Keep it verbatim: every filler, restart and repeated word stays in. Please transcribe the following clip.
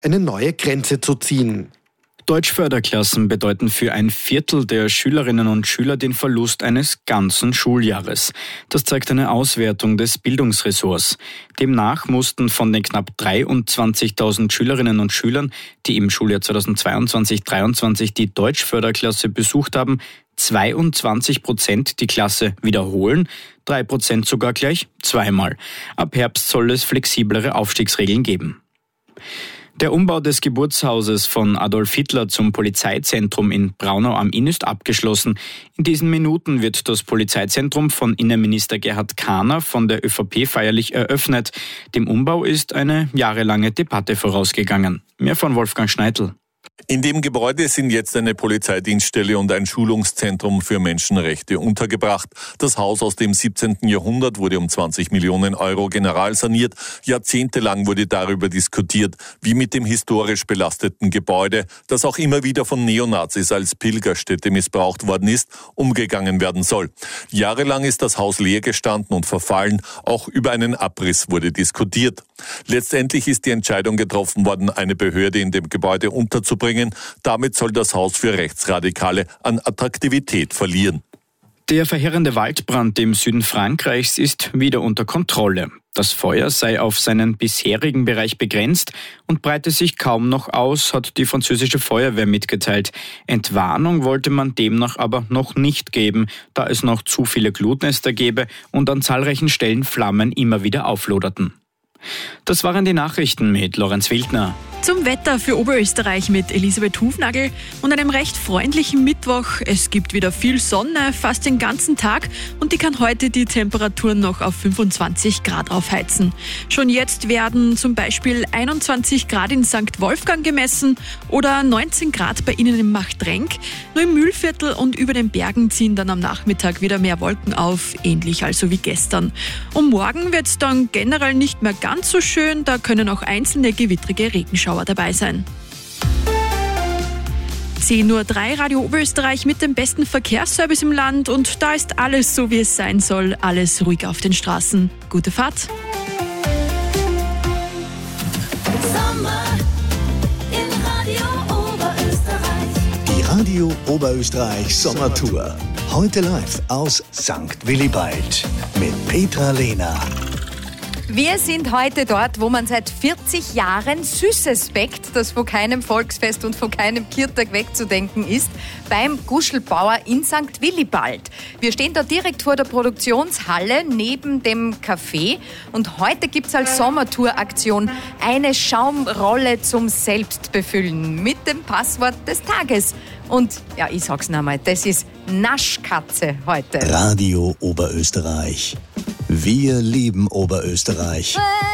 eine neue Grenze zu ziehen. Deutschförderklassen bedeuten für ein Viertel der Schülerinnen und Schüler den Verlust eines ganzen Schuljahres. Das zeigt eine Auswertung des Bildungsressorts. Demnach mussten von den knapp dreiundzwanzigtausend Schülerinnen und Schülern, die im Schuljahr zweitausendzweiundzwanzig dreiundzwanzig die Deutschförderklasse besucht haben, zweiundzwanzig Prozent die Klasse wiederholen, drei Prozent sogar gleich zweimal. Ab Herbst soll es flexiblere Aufstiegsregeln geben. Der Umbau des Geburtshauses von Adolf Hitler zum Polizeizentrum in Braunau am Inn ist abgeschlossen. In diesen Minuten wird das Polizeizentrum von Innenminister Gerhard Kahner von der ÖVP feierlich eröffnet. Dem Umbau ist eine jahrelange Debatte vorausgegangen. Mehr von Wolfgang Schneidl. In dem Gebäude sind jetzt eine Polizeidienststelle und ein Schulungszentrum für Menschenrechte untergebracht. Das Haus aus dem siebzehnten Jahrhundert wurde um zwanzig Millionen Euro generalsaniert. Jahrzehntelang wurde darüber diskutiert, wie mit dem historisch belasteten Gebäude, das auch immer wieder von Neonazis als Pilgerstätte missbraucht worden ist, umgegangen werden soll. Jahrelang ist das Haus leer gestanden und verfallen. Auch über einen Abriss wurde diskutiert. Letztendlich ist die Entscheidung getroffen worden, eine Behörde in dem Gebäude unterzubringen. Damit soll das Haus für Rechtsradikale an Attraktivität verlieren. Der verheerende Waldbrand im Süden Frankreichs ist wieder unter Kontrolle. Das Feuer sei auf seinen bisherigen Bereich begrenzt und breite sich kaum noch aus, hat die französische Feuerwehr mitgeteilt. Entwarnung wollte man demnach aber noch nicht geben, da es noch zu viele Glutnester gäbe und an zahlreichen Stellen Flammen immer wieder aufloderten. Das waren die Nachrichten mit Lorenz Wildner. Zum Wetter für Oberösterreich mit Elisabeth Hufnagel und einem recht freundlichen Mittwoch. Es gibt wieder viel Sonne, fast den ganzen Tag, und die kann heute die Temperaturen noch auf fünfundzwanzig Grad aufheizen. Schon jetzt werden zum Beispiel einundzwanzig Grad in Sankt Wolfgang gemessen oder neunzehn Grad bei Ihnen im Machtrenk. Nur im Mühlviertel und über den Bergen ziehen dann am Nachmittag wieder mehr Wolken auf, ähnlich also wie gestern. Und morgen wird es dann generell nicht mehr ganz so schön, da können auch einzelne gewittrige Regenschauer dabei sein. zehn Uhr drei, Radio Oberösterreich mit dem besten Verkehrsservice im Land, und da ist alles so, wie es sein soll, alles ruhig auf den Straßen. Gute Fahrt! Sommer in Radio Oberösterreich. Die Radio Oberösterreich Sommertour. Heute live aus Sankt Willibald mit Petra Lehner. Wir sind heute dort, wo man seit vierzig Jahren Süßes bäckt, das von keinem Volksfest und von keinem Kirtag wegzudenken ist, beim Guschelbauer in Sankt Willibald. Wir stehen da direkt vor der Produktionshalle neben dem Café, und heute gibt es als Sommertour-Aktion eine Schaumrolle zum Selbstbefüllen mit dem Passwort des Tages. Und ja, ich sag's nochmal, das ist Naschkatze heute. Radio Oberösterreich. Wir lieben Oberösterreich.